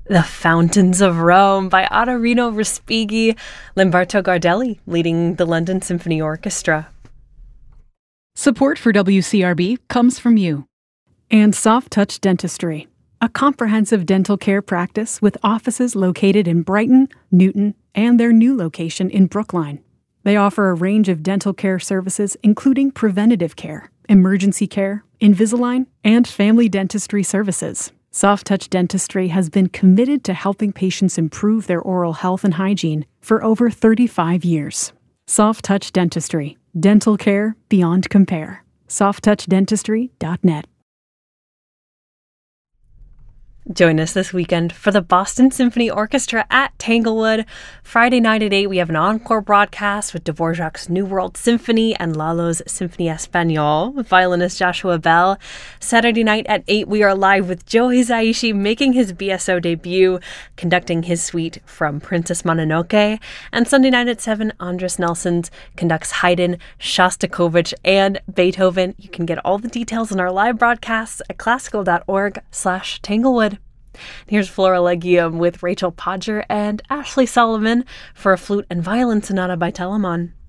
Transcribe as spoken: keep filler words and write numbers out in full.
The Fountains of Rome by Ottorino Respighi, Lamberto Gardelli leading the London Symphony Orchestra. Support for W C R B comes from you. And Soft Touch Dentistry, a comprehensive dental care practice with offices located in Brighton, Newton, and their new location in Brookline. They offer a range of dental care services including preventative care, emergency care, Invisalign, and family dentistry services. Soft Touch Dentistry has been committed to helping patients improve their oral health and hygiene for over thirty-five years. Soft Touch Dentistry, dental care beyond compare. soft touch dentistry dot net. Join us this weekend for the Boston Symphony Orchestra at Tanglewood. Friday night at eight, we have an encore broadcast with Dvorak's New World Symphony and Lalo's Symphonie Espagnole with violinist Joshua Bell. Saturday night at eight, we are live with Joe Hisaishi making his B S O debut, conducting his suite from Princess Mononoke. And Sunday night at seven, Andris Nelsons conducts Haydn, Shostakovich, and Beethoven. You can get all the details on our live broadcasts at classical.org slash Tanglewood. Here's Flora Legium with Rachel Podger and Ashley Solomon for a flute and violin sonata by Telemann.